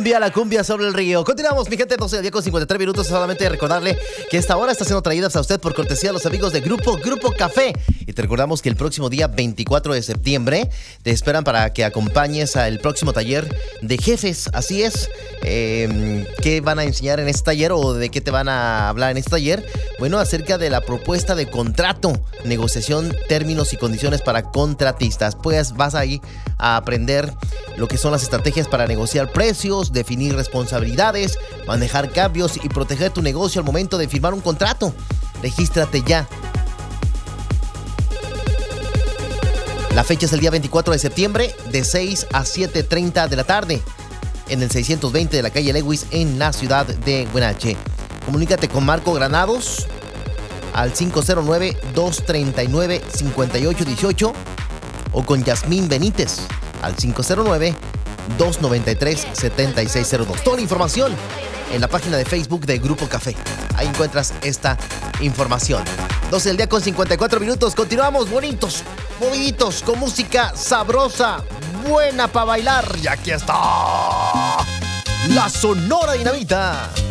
la cumbia sobre el río. Continuamos, mi gente, 12 del día con 53 minutos. Solamente recordarle que esta hora está siendo traída a usted por cortesía de los amigos de Grupo Café. Y te recordamos que el próximo día 24 de septiembre te esperan para que acompañes al próximo taller de jefes. Así es. ¿Qué van a enseñar en este taller o de qué te van a hablar en este taller? Bueno, acerca de la propuesta de contrato, negociación, términos y condiciones para contratistas. Pues vas ahí a aprender lo que son las estrategias para negociar precios, definir responsabilidades, manejar cambios y proteger tu negocio al momento de firmar un contrato. Regístrate ya. La fecha es el día 24 de septiembre de 6 a 7:30 de la tarde en el 620 de la calle Lewis en la ciudad de Huenache. Comunícate con Marco Granados al 509-239-5818 o con Yasmín Benítez al 509-293-7602. Toda la información en la página de Facebook de Grupo Café. Ahí encuentras esta información. 12 del día con 54 minutos. Continuamos bonitos, moviditos, con música sabrosa, buena para bailar. Y aquí está la Sonora Dinamita.